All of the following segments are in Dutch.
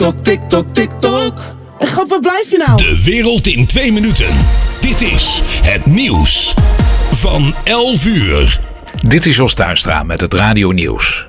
TikTok, TikTok, TikTok. Grap, waar blijf je nou? De wereld in 2 minuten. Dit is het nieuws van 11 uur. Dit is Jos Tuinstra met het Radio Nieuws.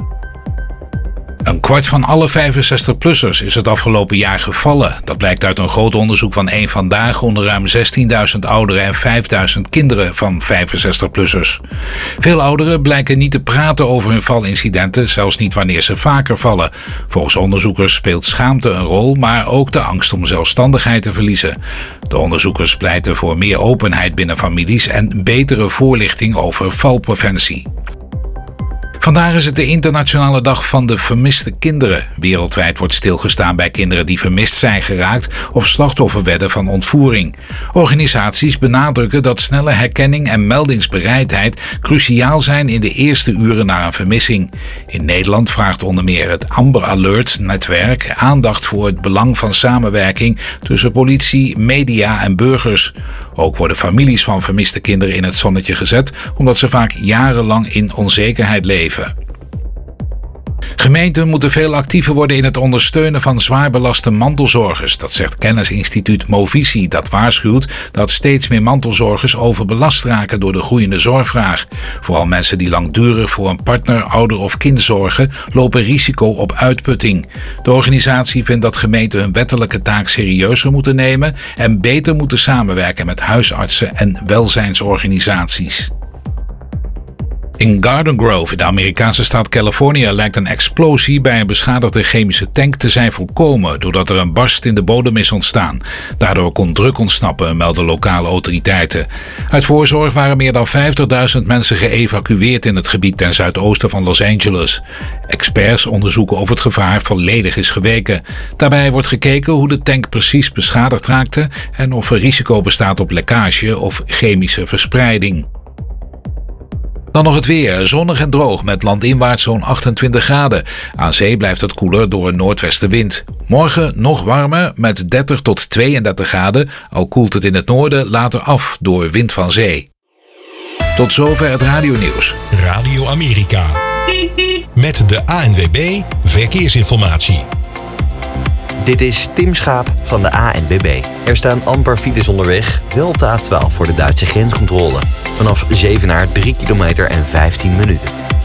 Een kwart van alle 65-plussers is het afgelopen jaar gevallen. Dat blijkt uit een groot onderzoek van Eén Vandaag onder ruim 16.000 ouderen en 5.000 kinderen van 65-plussers. Veel ouderen blijken niet te praten over hun valincidenten, zelfs niet wanneer ze vaker vallen. Volgens onderzoekers speelt schaamte een rol, maar ook de angst om zelfstandigheid te verliezen. De onderzoekers pleiten voor meer openheid binnen families en betere voorlichting over valpreventie. Vandaag is het de internationale dag van de vermiste kinderen. Wereldwijd wordt stilgestaan bij kinderen die vermist zijn geraakt of slachtoffer werden van ontvoering. Organisaties benadrukken dat snelle herkenning en meldingsbereidheid cruciaal zijn in de eerste uren na een vermissing. In Nederland vraagt onder meer het Amber Alert-netwerk aandacht voor het belang van samenwerking tussen politie, media en burgers. Ook worden families van vermiste kinderen in het zonnetje gezet, omdat ze vaak jarenlang in onzekerheid leven. Gemeenten moeten veel actiever worden in het ondersteunen van zwaar belaste mantelzorgers. Dat zegt kennisinstituut Movisie, dat waarschuwt dat steeds meer mantelzorgers overbelast raken door de groeiende zorgvraag. Vooral mensen die langdurig voor een partner, ouder of kind zorgen, lopen risico op uitputting. De organisatie vindt dat gemeenten hun wettelijke taak serieuzer moeten nemen en beter moeten samenwerken met huisartsen en welzijnsorganisaties. In Garden Grove in de Amerikaanse staat Californië lijkt een explosie bij een beschadigde chemische tank te zijn voorkomen doordat er een barst in de bodem is ontstaan. Daardoor kon druk ontsnappen, melden lokale autoriteiten. Uit voorzorg waren meer dan 50.000 mensen geëvacueerd in het gebied ten zuidoosten van Los Angeles. Experts onderzoeken of het gevaar volledig is geweken. Daarbij wordt gekeken hoe de tank precies beschadigd raakte en of er risico bestaat op lekkage of chemische verspreiding. Dan nog het weer. Zonnig en droog met landinwaarts zo'n 28 graden. Aan zee blijft het koeler door een noordwestenwind. Morgen nog warmer met 30 tot 32 graden. Al koelt het in het noorden later af door wind van zee. Tot zover het radionieuws. Radio Amerika. Met de ANWB Verkeersinformatie. Dit is Tim Schaap van de ANWB. Er staan amper files onderweg, wel op de A12 voor de Duitse grenscontrole. Vanaf Zevenaar 3 kilometer en 15 minuten.